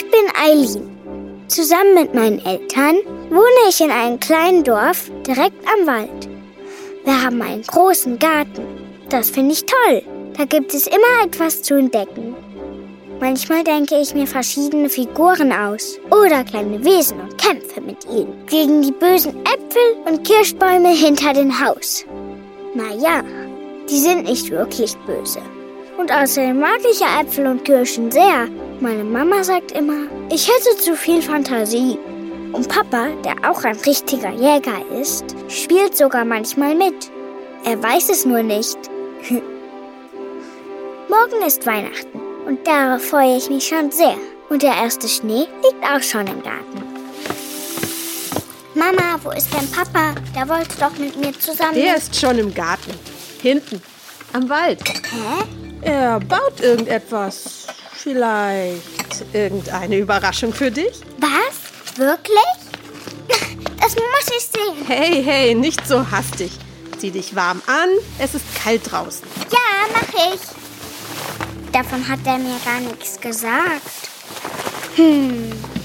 Ich bin Eileen. Zusammen mit meinen Eltern wohne ich in einem kleinen Dorf direkt am Wald. Wir haben einen großen Garten. Das finde ich toll. Da gibt es immer etwas zu entdecken. Manchmal denke ich mir verschiedene Figuren aus oder kleine Wesen und kämpfe mit ihnen gegen die bösen Äpfel und Kirschbäume hinter dem Haus. Naja, die sind nicht wirklich böse. Und außerdem mag ich ja Äpfel und Kirschen sehr. Meine Mama sagt immer, ich hätte zu viel Fantasie. Und Papa, der auch ein richtiger Jäger ist, spielt sogar manchmal mit. Er weiß es nur nicht. Morgen ist Weihnachten und darauf freue ich mich schon sehr. Und der erste Schnee liegt auch schon im Garten. Mama, wo ist denn Papa? Der wollte doch mit mir zusammen... Der ist schon im Garten. Hinten, am Wald. Hä? Er baut irgendetwas. Vielleicht irgendeine Überraschung für dich? Was? Wirklich? Das muss ich sehen. Hey, nicht so hastig. Zieh dich warm an, es ist kalt draußen. Ja, mach ich. Davon hat er mir gar nichts gesagt.